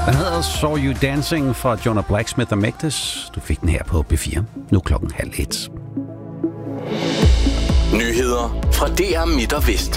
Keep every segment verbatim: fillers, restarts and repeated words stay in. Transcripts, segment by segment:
Den hedder Saw You Dancing fra Jonah Blacksmith og Mægtes. Du fik den her på B fire. Nu klokken halv et. Nyheder fra D R Midt og Vest.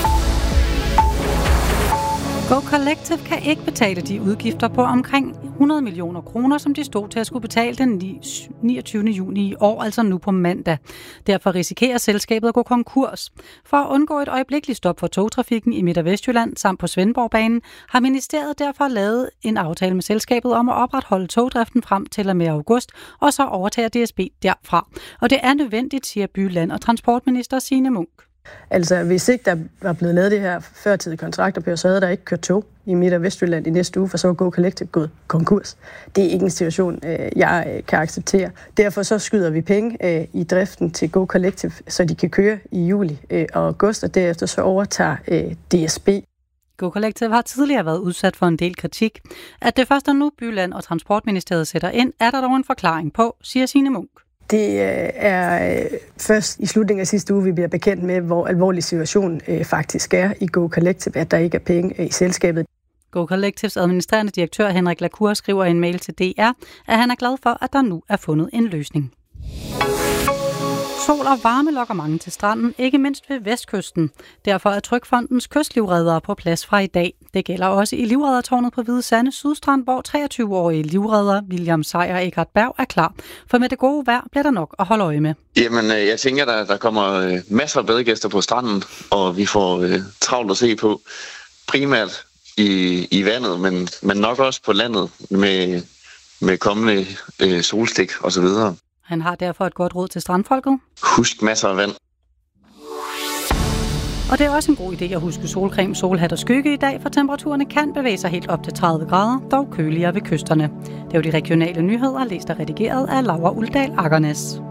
Go Collective kan ikke betale de udgifter på omkring hundrede millioner kroner, som de stod til at skulle betale den niogtyvende juni i år, altså nu på mandag. Derfor risikerer selskabet at gå konkurs. For at undgå et øjeblikkeligt stop for togtrafikken i Midt- og Vestjylland samt på Svendborgbanen, har ministeriet derfor lavet en aftale med selskabet om at opretholde togdriften frem til og med august, og så overtager D S B derfra. Og det er nødvendigt, siger by-, land- og transportminister Signe Munk. Altså, hvis ikke der var blevet lavet det her førtidige kontrakter på, så havde der ikke kørt tog i Midt- og Vestjylland i næste uge, for så var Go Collective gået konkurs. Det er ikke en situation, jeg kan acceptere. Derfor så skyder vi penge i driften til Go Collective, så de kan køre i juli og august, og derefter så overtager D S B. Go Collective har tidligere været udsat for en del kritik. At det først er nu by-, land- og transportministeriet sætter ind, er der dog en forklaring på, siger Signe Munk. Det er først i slutningen af sidste uge, vi bliver bekendt med, hvor alvorlig situationen faktisk er i Go Collective, at der ikke er penge i selskabet. Go Collectives administrerende direktør Henrik Lacour skriver i en mail til D R, at han er glad for, at der nu er fundet en løsning. Sol og varme lokker mange til stranden, ikke mindst ved vestkysten. Derfor er Trygfondens kystlivreddere på plads fra i dag. Det gælder også i livreddertårnet på Hvide Sande Sydstrand, hvor treogtyve-årige livredder William Sejer Egert Berg er klar. For med det gode vejr bliver der nok at holde øje med. Jamen, jeg tænker, der, der kommer masser af badegæster på stranden, og vi får øh, travlt at se på. Primært i, i vandet, men, men nok også på landet med, med kommende øh, solstik osv. Han har derfor et godt råd til strandfolket. Husk masser af vand. Og det er også en god idé at huske solcreme, solhat og skygge i dag, for temperaturerne kan bevæge sig helt op til tredive grader, dog køligere ved kysterne. Det er jo de regionale nyheder, læst og redigeret af Laura Uldal Akernes.